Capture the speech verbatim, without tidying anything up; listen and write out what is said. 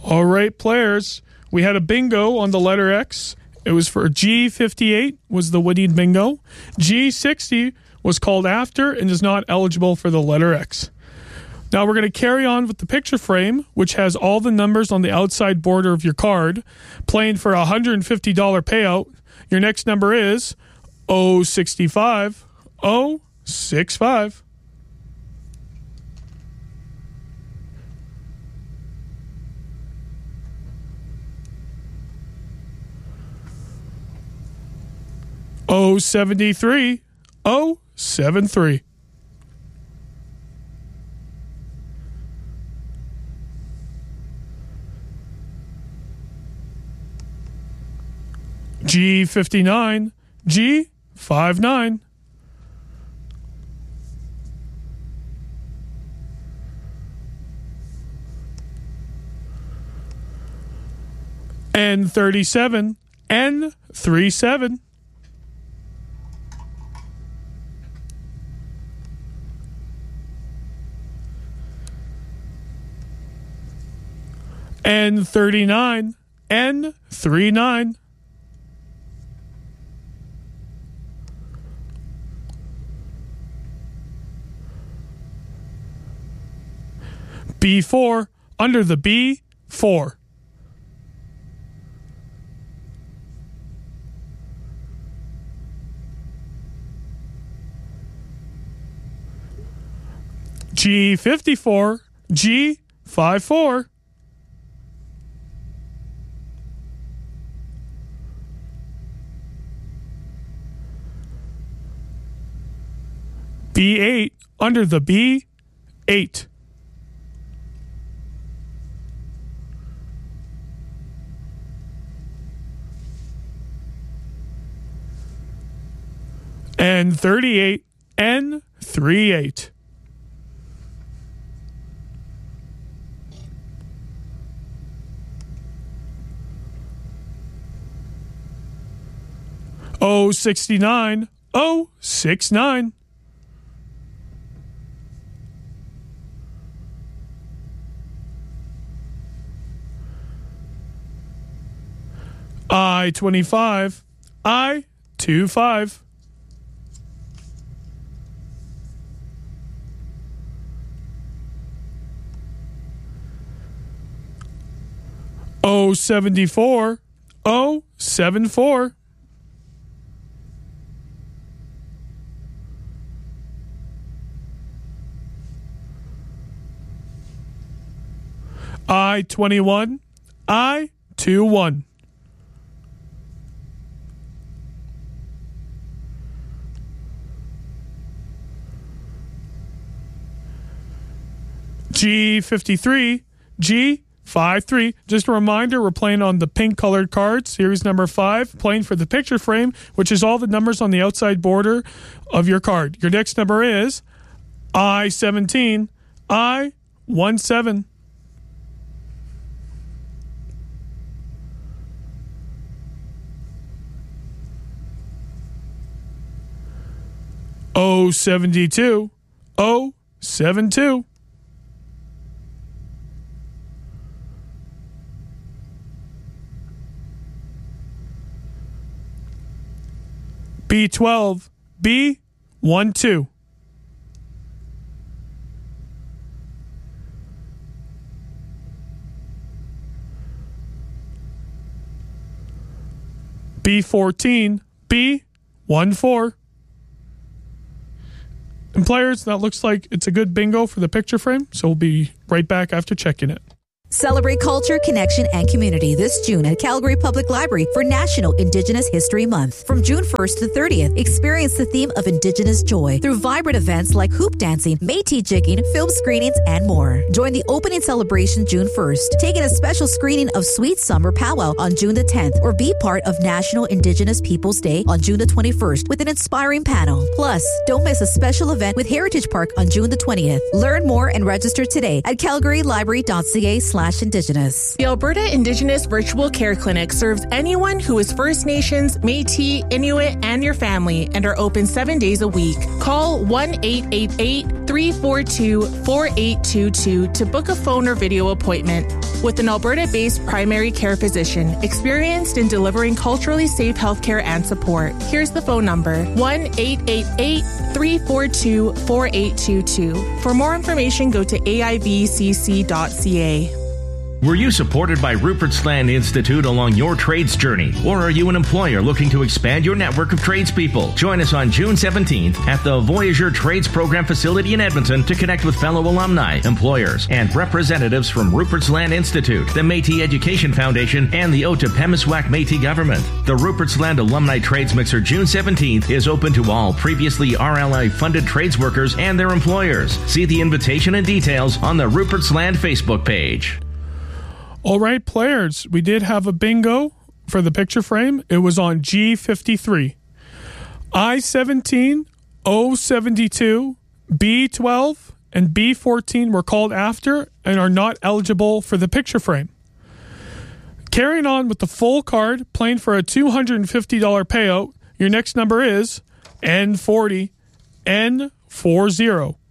All right, players. We had a bingo on the letter X. It was for G fifty-eight was the winning bingo. G sixty was called after and is not eligible for the letter X. Now we're going to carry on with the picture frame, which has all the numbers on the outside border of your card, playing for a one hundred fifty dollars payout. Your next number is oh sixty-five oh sixty-five. oh seventy-three oh seventy-three. G fifty-nine G fifty-nine. N thirty-seven N thirty-seven. N thirty-nine N thirty-nine. B four under the B four. G fifty-four G fifty-four. B eight under the B eight. N thirty-eight N thirty-eight. oh sixty-nine oh sixty-nine. I twenty-five I twenty-five. oh seventy-four oh seventy-four. I twenty-one I twenty-one. G fifty-three G fifty-three. Just a reminder, we're playing on the pink colored card, series number five, playing for the picture frame, which is all the numbers on the outside border of your card. Your next number is I seventeen I seventeen. oh seventy-two oh seventy-two. B twelve B twelve. B fourteen B fourteen. And players, that looks like it's a good bingo for the picture frame, so we'll be right back after checking it. Celebrate culture, connection, and community this June at Calgary Public Library for National Indigenous History Month. From June first to thirtieth, experience the theme of Indigenous joy through vibrant events like hoop dancing, Métis jigging, film screenings, and more. Join the opening celebration June first. Take in a special screening of Sweet Summer Powwow on June the tenth, or be part of National Indigenous Peoples Day on June the twenty-first with an inspiring panel. Plus, don't miss a special event with Heritage Park on June the twentieth. Learn more and register today at calgarylibrary.ca slash Indigenous. The Alberta Indigenous Virtual Care Clinic serves anyone who is First Nations, Métis, Inuit, and your family, and are open seven days a week. Call one eight eight eight, three four two, four eight two two to book a phone or video appointment. with an Alberta-based primary care physician experienced in delivering culturally safe healthcare and support. Here's the phone number, one eight eight eight, three four two, four eight two two. For more information, go to A I V C C dot C A. Were you supported by Rupert's Land Institute along your trades journey? Or are you an employer looking to expand your network of tradespeople? Join us on June seventeenth at the Voyager Trades Program facility in Edmonton to connect with fellow alumni, employers, and representatives from Rupert's Land Institute, the Métis Education Foundation, and the Otopemiswak Métis government. The Rupert's Land Alumni Trades Mixer June seventeenth is open to all previously R L I-funded trades workers and their employers. See the invitation and details on the Rupert's Land Facebook page. All right, players, we did have a bingo for the picture frame. It was on G fifty-three. I seventeen, O seventy-two, B twelve, and B fourteen were called after and are not eligible for the picture frame. Carrying on with the full card, playing for a two hundred fifty dollars payout, your next number is N forty, N forty.